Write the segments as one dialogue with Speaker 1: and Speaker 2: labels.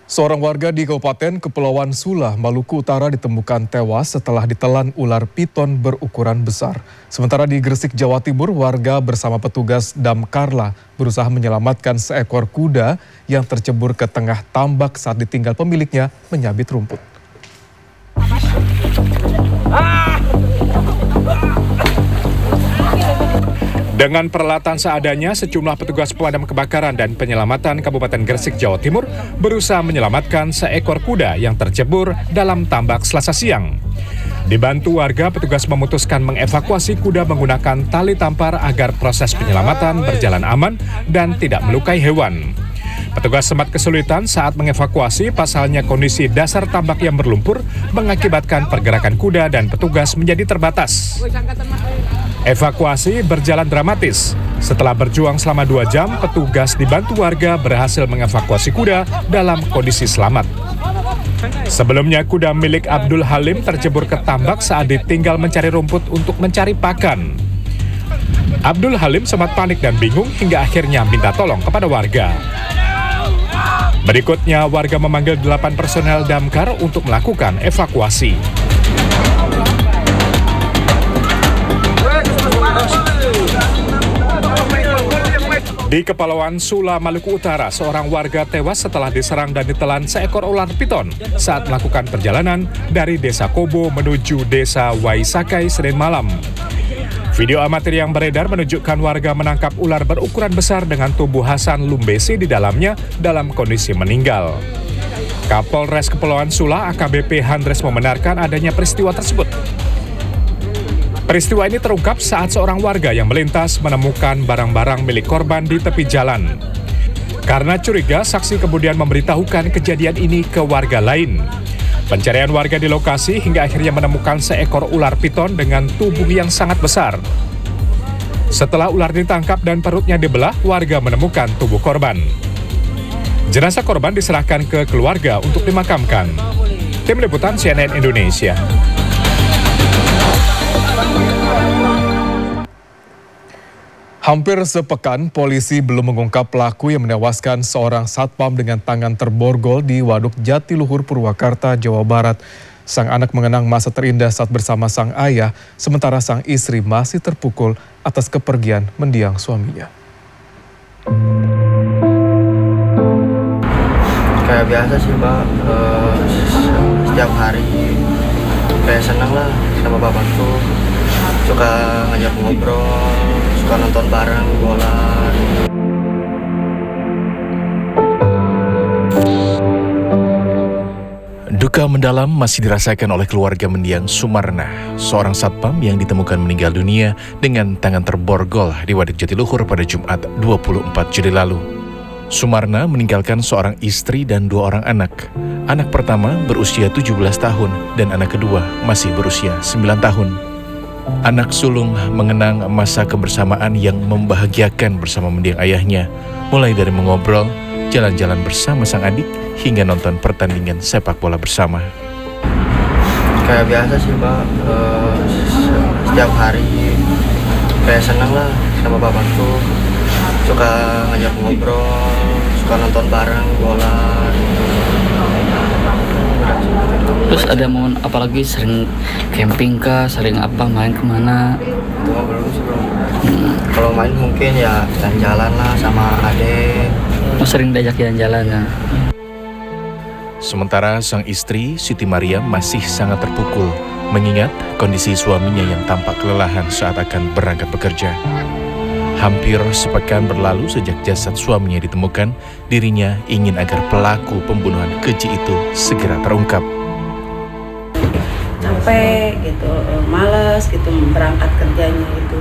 Speaker 1: Seorang warga di Kabupaten Kepulauan Sula, Maluku Utara ditemukan tewas setelah ditelan ular piton berukuran besar. Sementara di Gresik, Jawa Timur, warga bersama petugas Damkarla berusaha menyelamatkan seekor kuda yang tercebur ke tengah tambak saat ditinggal pemiliknya menyabit rumput.
Speaker 2: Dengan peralatan seadanya, sejumlah petugas pemadam kebakaran dan penyelamatan Kabupaten Gresik, Jawa Timur berusaha menyelamatkan seekor kuda yang tercebur dalam tambak Selasa siang. Dibantu warga, petugas memutuskan mengevakuasi kuda menggunakan tali tampar agar proses penyelamatan berjalan aman dan tidak melukai hewan. Petugas sempat kesulitan saat mengevakuasi, pasalnya kondisi dasar tambak yang berlumpur mengakibatkan pergerakan kuda dan petugas menjadi terbatas. Evakuasi berjalan dramatis. Setelah berjuang selama 2 jam, petugas dibantu warga berhasil mengevakuasi kuda dalam kondisi selamat. Sebelumnya, kuda milik Abdul Halim tercebur ke tambak saat ditinggal mencari rumput untuk mencari pakan. Abdul Halim sempat panik dan bingung hingga akhirnya minta tolong kepada warga. Berikutnya, warga memanggil 8 personel damkar untuk melakukan evakuasi. Di Kepulauan Sula, Maluku Utara, seorang warga tewas setelah diserang dan ditelan seekor ular piton saat melakukan perjalanan dari Desa Kobo menuju Desa Waisakai Senin malam. Video amatir yang beredar menunjukkan warga menangkap ular berukuran besar dengan tubuh Hasan Lumbesi di dalamnya dalam kondisi meninggal. Kapolres Kepulauan Sula AKBP Handres membenarkan adanya peristiwa tersebut. Peristiwa ini terungkap saat seorang warga yang melintas menemukan barang-barang milik korban di tepi jalan. Karena curiga, saksi kemudian memberitahukan kejadian ini ke warga lain. Pencarian warga di lokasi hingga akhirnya menemukan seekor ular piton dengan tubuh yang sangat besar. Setelah ular ditangkap dan perutnya dibelah, warga menemukan tubuh korban. Jenazah korban diserahkan ke keluarga untuk dimakamkan. Tim Liputan CNN Indonesia.
Speaker 1: Hampir sepekan, polisi belum mengungkap pelaku yang menewaskan seorang satpam dengan tangan terborgol di Waduk Jatiluhur, Purwakarta, Jawa Barat. Sang anak mengenang masa terindah saat bersama sang ayah, sementara sang istri masih terpukul atas kepergian mendiang suaminya.
Speaker 3: Kayak biasa sih, Pak. Setiap hari kayak senang lah sama bapakku. Suka ngajak ngobrol, suka nonton bareng bola.
Speaker 4: Duka mendalam masih dirasakan oleh keluarga mendiang Sumarna, seorang satpam yang ditemukan meninggal dunia dengan tangan terborgol di Waduk Jatiluhur pada Jumat 24 Juli lalu. Sumarna meninggalkan seorang istri dan 2 orang anak. Anak pertama berusia 17 tahun dan anak kedua masih berusia 9 tahun. Anak sulung mengenang masa kebersamaan yang membahagiakan bersama mendiang ayahnya, mulai dari mengobrol, jalan-jalan bersama sang adik, hingga nonton pertandingan sepak bola bersama.
Speaker 3: Kayak biasa sih, Pak. Setiap hari kayak senang lah sama bapakku. Suka ngajak ngobrol, suka nonton bareng bola.
Speaker 5: Terus ada momen apalagi sering camping kah, sering apa, main kemana?
Speaker 3: Itu belum sih, belum. Kalau main mungkin ya jalan-jalan lah sama adek.
Speaker 5: Oh, sering diajak jalan-jalan ya?
Speaker 4: Sementara sang istri, Siti Mariam, masih sangat terpukul mengingat kondisi suaminya yang tampak kelelahan saat akan berangkat bekerja. Hampir sepekan berlalu sejak jasad suaminya ditemukan, dirinya ingin agar pelaku pembunuhan keji itu segera terungkap.
Speaker 6: Capek gitu, males gitu berangkat kerjanya gitu.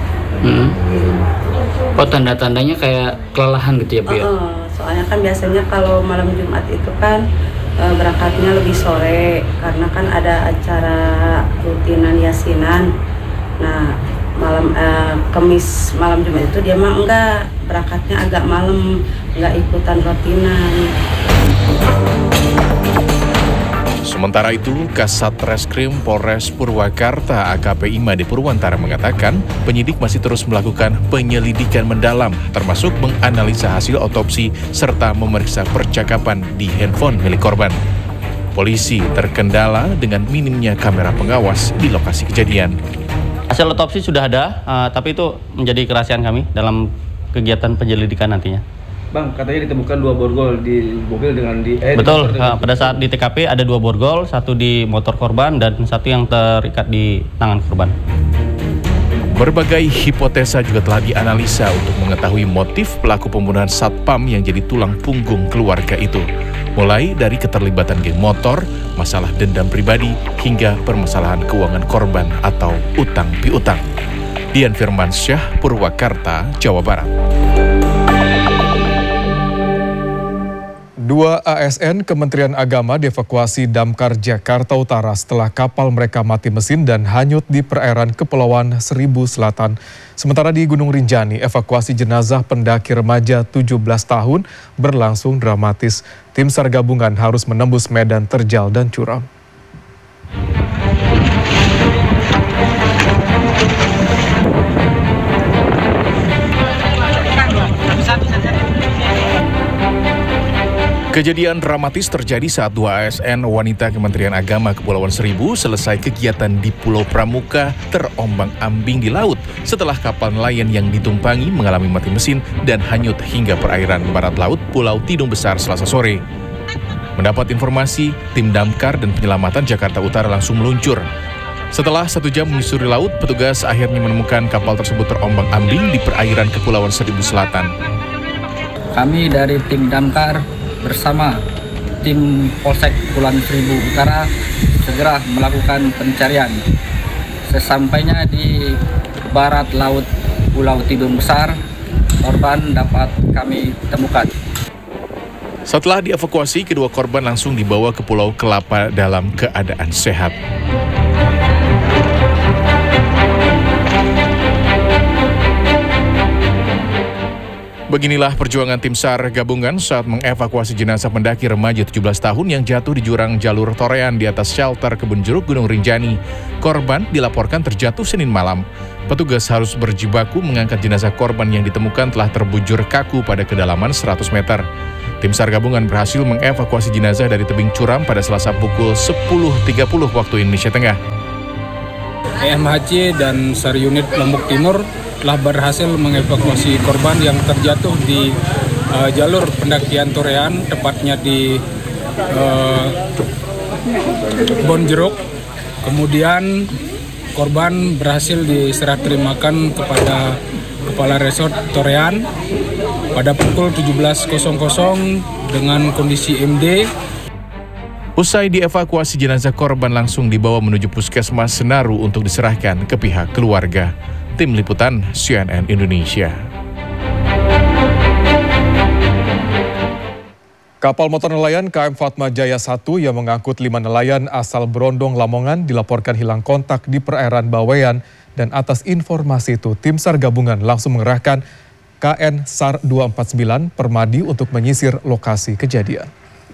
Speaker 5: Oh, tanda-tandanya kayak kelelahan gitu ya, Bu ya?
Speaker 6: Soalnya kan biasanya kalau malam Jumat itu kan berangkatnya lebih sore karena kan ada acara rutinan yasinan. Nah, Kemis malam Jumat itu dia mah enggak, berangkatnya agak malam, enggak ikutan rutinan.
Speaker 4: Sementara itu, Kasat Reskrim Polres Purwakarta AKP Imade Purwantara mengatakan penyidik masih terus melakukan penyelidikan mendalam, termasuk menganalisa hasil otopsi serta memeriksa percakapan di handphone milik korban. Polisi terkendala dengan minimnya kamera pengawas di lokasi kejadian.
Speaker 7: Hasil otopsi sudah ada, tapi itu menjadi kerahasiaan kami dalam kegiatan penyelidikan nantinya.
Speaker 8: Bang, katanya ditemukan 2 borgol di mobil dengan
Speaker 7: Betul, pada saat di TKP ada 2 borgol, 1 di motor korban dan 1 yang terikat di tangan korban.
Speaker 4: Berbagai hipotesa juga telah dianalisa untuk mengetahui motif pelaku pembunuhan satpam yang jadi tulang punggung keluarga itu. Mulai dari keterlibatan geng motor, masalah dendam pribadi, hingga permasalahan keuangan korban atau utang piutang. Dian Firmansyah, Purwakarta, Jawa Barat.
Speaker 1: 2 ASN Kementerian Agama dievakuasi Damkar Jakarta Utara setelah kapal mereka mati mesin dan hanyut di perairan Kepulauan Seribu Selatan. Sementara di Gunung Rinjani, evakuasi jenazah pendaki remaja 17 tahun berlangsung dramatis. Tim SAR gabungan harus menembus medan terjal dan curam.
Speaker 4: Kejadian dramatis terjadi saat 2 ASN wanita Kementerian Agama Kepulauan Seribu selesai kegiatan di Pulau Pramuka terombang-ambing di laut setelah kapal nelayan yang ditumpangi mengalami mati mesin dan hanyut hingga perairan barat laut Pulau Tidung Besar Selasa sore. Mendapat informasi, tim damkar dan penyelamatan Jakarta Utara langsung meluncur. Setelah 1 jam menyusuri laut, petugas akhirnya menemukan kapal tersebut terombang-ambing di perairan Kepulauan Seribu Selatan.
Speaker 5: Kami dari tim damkar bersama tim Polsek Kepulauan Seribu Utara segera melakukan pencarian. Sesampainya di barat laut Pulau Tidung Besar, korban dapat kami temukan.
Speaker 4: Setelah dievakuasi, kedua korban langsung dibawa ke Pulau Kelapa dalam keadaan sehat. Beginilah perjuangan tim SAR gabungan saat mengevakuasi jenazah pendaki remaja 17 tahun yang jatuh di jurang jalur Torean di atas shelter Kebun Jeruk Gunung Rinjani. Korban dilaporkan terjatuh Senin malam. Petugas harus berjibaku mengangkat jenazah korban yang ditemukan telah terbujur kaku pada kedalaman 100 meter. Tim SAR gabungan berhasil mengevakuasi jenazah dari tebing curam pada Selasa pukul 10.30 waktu Indonesia Tengah.
Speaker 9: EMHC dan SAR unit Lombok Timur telah berhasil mengevakuasi korban yang terjatuh di jalur pendakian Torean, tepatnya di Kebun Jeruk. Kemudian korban berhasil diserah terimakan kepada Kepala Resort Torean pada pukul 17.00 dengan kondisi MD.
Speaker 4: Usai dievakuasi, jenazah korban langsung dibawa menuju Puskesmas Senaru untuk diserahkan ke pihak keluarga. Tim Liputan CNN Indonesia.
Speaker 1: Kapal motor nelayan KM Fatma Jaya 1 yang mengangkut 5 nelayan asal Brondong, Lamongan dilaporkan hilang kontak di perairan Bawean, dan atas informasi itu tim SAR gabungan langsung mengerahkan KN SAR 249 Permadi untuk menyisir lokasi kejadian.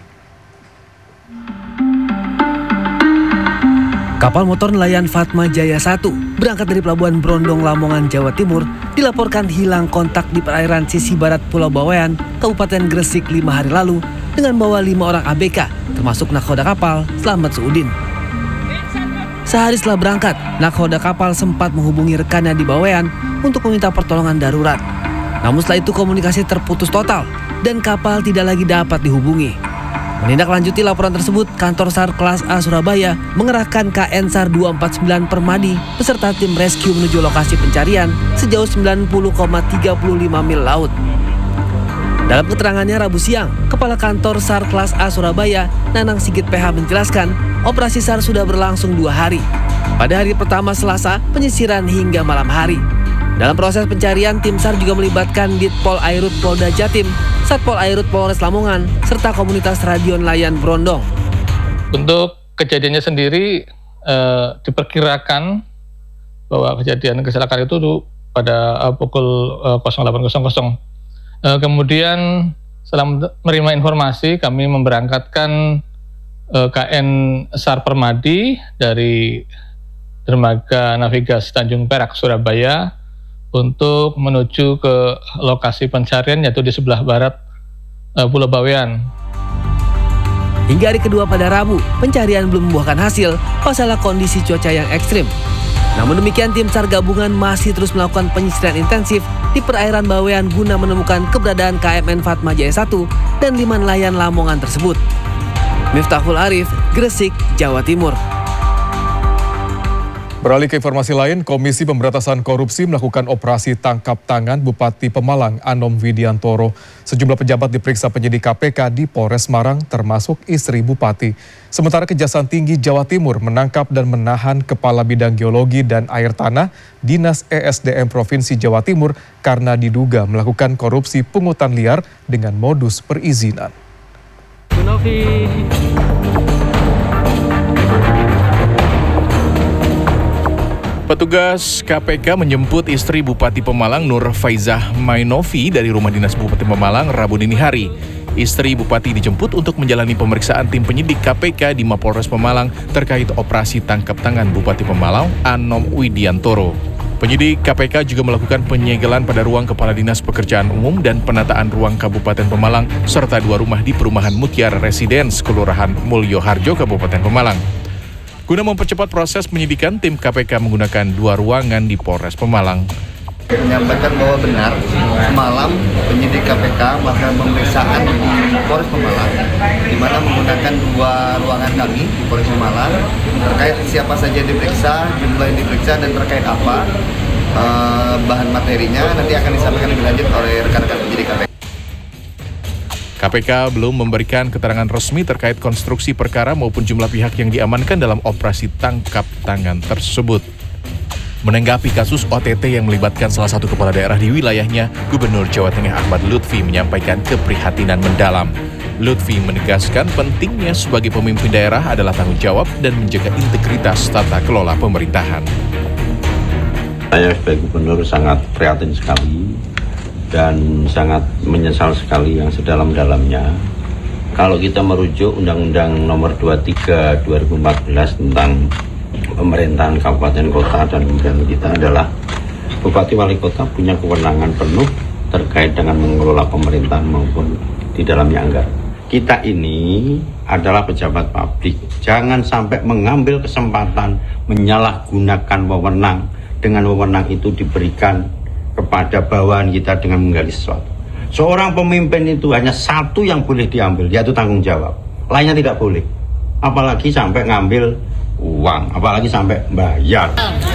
Speaker 10: Kapal motor nelayan Fatma Jaya 1 berangkat dari Pelabuhan Brondong, Lamongan, Jawa Timur dilaporkan hilang kontak di perairan sisi barat Pulau Bawean, Kabupaten Gresik 5 hari lalu dengan membawa 5 orang ABK, termasuk nakhoda kapal Slamet Suudin. Sehari setelah berangkat, nakhoda kapal sempat menghubungi rekannya di Bawean untuk meminta pertolongan darurat. Namun setelah itu komunikasi terputus total dan kapal tidak lagi dapat dihubungi. Menindaklanjuti laporan tersebut, kantor SAR kelas A Surabaya mengerahkan KN SAR 249 Permadi beserta tim rescue menuju lokasi pencarian sejauh 90,35 mil laut. Dalam keterangannya Rabu siang, Kepala Kantor SAR kelas A Surabaya, Nanang Sigit PH menjelaskan, operasi SAR sudah berlangsung 2 hari. Pada hari pertama Selasa, penyisiran hingga malam hari. Dalam proses pencarian, tim SAR juga melibatkan Ditpol Airut Polda Jatim, Satpol Airut Polres Lamongan, serta komunitas radio nelayan Brondong.
Speaker 11: Untuk kejadiannya sendiri, diperkirakan bahwa kejadian kecelakaan itu pada pukul 08.00. Kemudian setelah menerima informasi, kami memberangkatkan KN SAR Permadi dari Dermaga Navigasi Tanjung Perak, Surabaya untuk menuju ke lokasi pencarian yaitu di sebelah barat Pulau Bawean.
Speaker 10: Hingga hari kedua pada Rabu, pencarian belum membuahkan hasil pasalnya kondisi cuaca yang ekstrim. Namun demikian, tim SAR gabungan masih terus melakukan penyisiran intensif di perairan Bawean guna menemukan keberadaan KMN Fatma Jaya 1 dan 5 nelayan Lamongan tersebut. Miftahul Arif, Gresik, Jawa Timur.
Speaker 1: Beralih ke informasi lain, Komisi Pemberantasan Korupsi melakukan operasi tangkap tangan Bupati Pemalang Anom Widiantoro. Sejumlah pejabat diperiksa penyidik KPK di Polres Semarang termasuk istri Bupati. Sementara Kejaksaan Tinggi Jawa Timur menangkap dan menahan Kepala Bidang Geologi dan Air Tanah Dinas ESDM Provinsi Jawa Timur karena diduga melakukan korupsi pungutan liar dengan modus perizinan.
Speaker 4: Petugas KPK menjemput istri Bupati Pemalang Nur Faizah Mainovi dari rumah dinas Bupati Pemalang Rabu dini hari. Istri Bupati dijemput untuk menjalani pemeriksaan tim penyidik KPK di Mapolres Pemalang terkait operasi tangkap tangan Bupati Pemalang Anom Widiantoro. Penyidik KPK juga melakukan penyegelan pada ruang Kepala Dinas Pekerjaan Umum dan penataan ruang Kabupaten Pemalang serta 2 rumah di perumahan Mutiara Residence, Kelurahan Mulyoharjo, Kabupaten Pemalang. Guna mempercepat proses penyidikan, tim KPK menggunakan 2 ruangan di Polres Pemalang.
Speaker 3: Menyampaikan bahwa benar, semalam penyidik KPK melakukan pemeriksaan di Polres Pemalang, di mana menggunakan 2 ruangan kami di Polres Pemalang terkait siapa saja yang diperiksa, jumlah yang diperiksa, dan terkait apa bahan materinya nanti akan disampaikan lebih lanjut oleh rekan-rekan penyidik KPK.
Speaker 4: KPK belum memberikan keterangan resmi terkait konstruksi perkara maupun jumlah pihak yang diamankan dalam operasi tangkap tangan tersebut. Menanggapi kasus OTT yang melibatkan salah satu kepala daerah di wilayahnya, Gubernur Jawa Tengah Ahmad Lutfi menyampaikan keprihatinan mendalam. Lutfi menegaskan pentingnya sebagai pemimpin daerah adalah tanggung jawab dan menjaga integritas tata kelola pemerintahan.
Speaker 12: Saya sebagai gubernur sangat prihatin sekali dan sangat menyesal sekali yang sedalam-dalamnya. Kalau kita merujuk Undang-Undang Nomor 23 2014 tentang pemerintahan kabupaten kota, dan kemudian kita adalah Bupati Wali Kota punya kewenangan penuh terkait dengan mengelola pemerintahan maupun di dalamnya anggaran. Kita ini adalah pejabat publik, jangan sampai mengambil kesempatan menyalahgunakan wewenang, dengan wewenang itu diberikan kepada bawahan kita dengan menggali sesuatu. Seorang pemimpin itu hanya satu yang boleh diambil, yaitu tanggung jawab. Lainnya tidak boleh. Apalagi sampai ngambil uang, apalagi sampai bayar.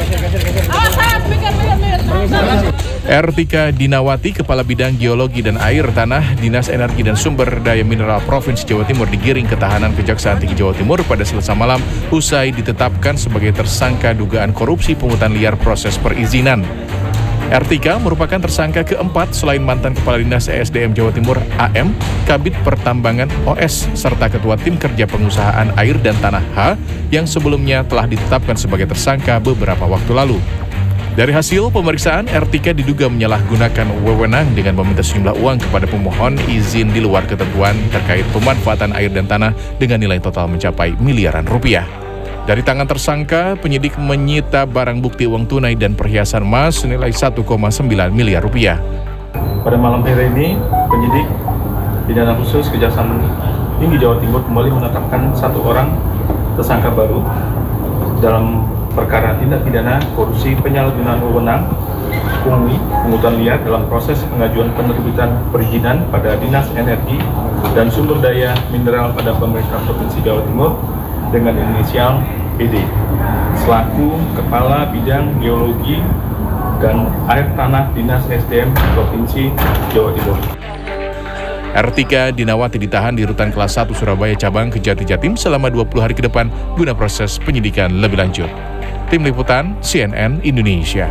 Speaker 4: Ertika Dinawati, Kepala Bidang Geologi dan Air Tanah Dinas Energi dan Sumber Daya Mineral Provinsi Jawa Timur digiring ke tahanan Kejaksaan Tinggi Jawa Timur pada Selasa malam usai ditetapkan sebagai tersangka dugaan korupsi pungutan liar proses perizinan. Ertika merupakan tersangka keempat selain mantan Kepala Dinas ESDM Jawa Timur AM, Kabid Pertambangan OS, serta Ketua Tim Kerja Pengusahaan Air dan Tanah H yang sebelumnya telah ditetapkan sebagai tersangka beberapa waktu lalu. Dari hasil pemeriksaan, Ertika diduga menyalahgunakan wewenang dengan meminta sejumlah uang kepada pemohon izin di luar ketentuan terkait pemanfaatan air dan tanah dengan nilai total mencapai miliaran rupiah. Dari tangan tersangka, penyidik menyita barang bukti uang tunai dan perhiasan emas senilai 1,9 miliar rupiah.
Speaker 13: Pada malam hari ini, penyidik Pidana Khusus Kejaksaan Tinggi Jawa Timur kembali menetapkan 1 orang tersangka baru dalam perkara tindak pidana korupsi penyalahgunaan wewenang, pungli, pungutan liar dalam proses pengajuan penerbitan perizinan pada Dinas Energi dan Sumber Daya Mineral pada Pemerintah Provinsi Jawa Timur dengan inisial PD selaku Kepala Bidang Geologi dan Air Tanah Dinas SDM Provinsi Jawa Timur.
Speaker 4: Ertika Dinawati ditahan di Rutan Kelas 1 Surabaya Cabang Kejati Jatim selama 20 hari ke depan guna proses penyidikan lebih lanjut. Tim Liputan CNN Indonesia.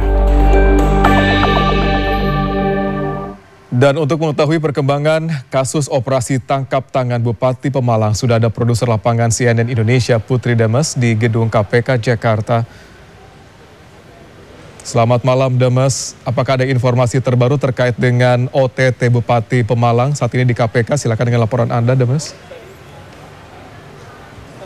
Speaker 1: Dan untuk mengetahui perkembangan kasus operasi tangkap tangan Bupati Pemalang, sudah ada produser lapangan CNN Indonesia Putri Demes di Gedung KPK Jakarta. Selamat malam Demes, apakah ada informasi terbaru terkait dengan OTT Bupati Pemalang saat ini di KPK? Silakan dengan laporan Anda Demes.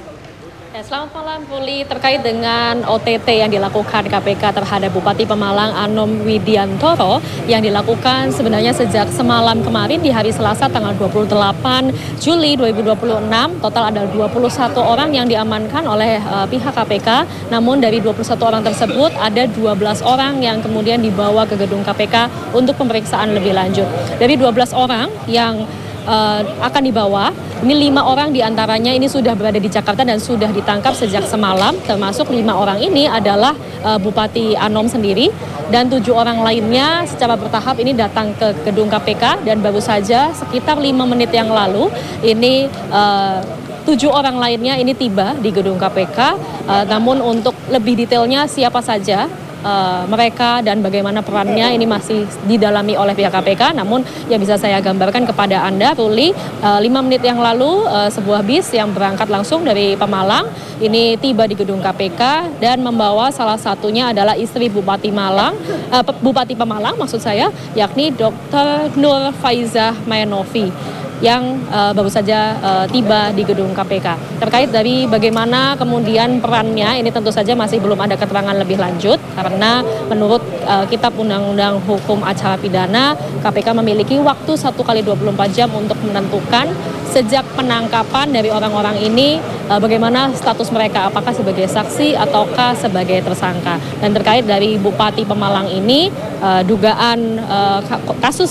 Speaker 14: Selamat malam Ruli. Terkait dengan OTT yang dilakukan KPK terhadap Bupati Pemalang Anom Widiantoro yang dilakukan sebenarnya sejak semalam kemarin di hari Selasa tanggal 28 Juli 2026. Total ada 21 orang yang diamankan oleh pihak KPK. Namun dari 21 orang tersebut ada 12 orang yang kemudian dibawa ke gedung KPK untuk pemeriksaan lebih lanjut. Dari 12 orang yang akan dibawa, ini 5 orang diantaranya ini sudah berada di Jakarta dan sudah ditangkap sejak semalam, termasuk 5 orang ini adalah Bupati Anom sendiri, dan 7 orang lainnya secara bertahap ini datang ke gedung KPK, dan baru saja sekitar 5 menit yang lalu ini 7 orang lainnya ini tiba di gedung KPK. Namun untuk lebih detailnya siapa saja mereka dan bagaimana perannya ini masih didalami oleh pihak KPK. Namun yang bisa saya gambarkan kepada Anda, Ruli, 5 menit yang lalu sebuah bis yang berangkat langsung dari Pemalang ini tiba di gedung KPK dan membawa salah satunya adalah istri Bupati Pemalang maksud saya, yakni Dr. Nur Faizah Maenovi yang baru saja tiba di gedung KPK. Terkait dari bagaimana kemudian perannya, ini tentu saja masih belum ada keterangan lebih lanjut, karena menurut Kitab Undang-Undang Hukum Acara Pidana, KPK memiliki waktu 1 kali 24 jam untuk menentukan sejak penangkapan dari orang-orang ini bagaimana status mereka, apakah sebagai saksi ataukah sebagai tersangka. Dan terkait dari Bupati Pemalang ini, dugaan kasus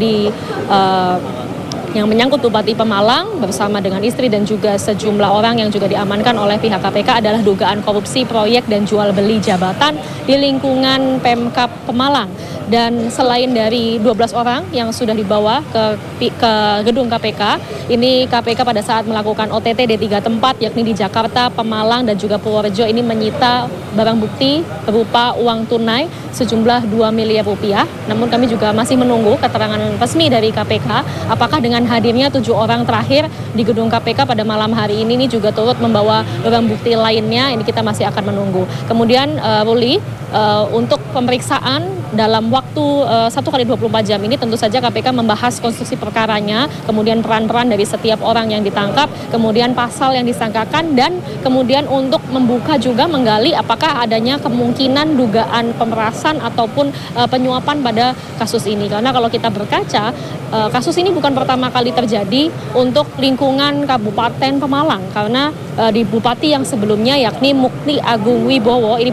Speaker 14: yang menyangkut Bupati Pemalang bersama dengan istri dan juga sejumlah orang yang juga diamankan oleh pihak KPK adalah dugaan korupsi proyek dan jual beli jabatan di lingkungan Pemkab Pemalang. Dan selain dari 12 orang yang sudah dibawa ke gedung KPK, ini KPK pada saat melakukan OTT di 3 tempat, yakni di Jakarta, Pemalang, dan juga Purworejo, ini menyita barang bukti berupa uang tunai sejumlah 2 miliar rupiah. Namun kami juga masih menunggu keterangan resmi dari KPK, apakah dengan hadirnya 7 orang terakhir di gedung KPK pada malam hari ini juga turut membawa barang bukti lainnya, ini kita masih akan menunggu. Kemudian Ruli, untuk pemeriksaan dalam waktu 1 kali 24 jam ini tentu saja KPK membahas konstruksi perkaranya, kemudian peran-peran dari setiap orang yang ditangkap, kemudian pasal yang disangkakan, dan kemudian untuk membuka juga menggali apakah adanya kemungkinan dugaan pemerasan ataupun penyuapan pada kasus ini. Karena kalau kita berkaca, kasus ini bukan pertama kali terjadi untuk lingkungan Kabupaten Pemalang, karena di bupati yang sebelumnya yakni Mukti Agung Wibowo ini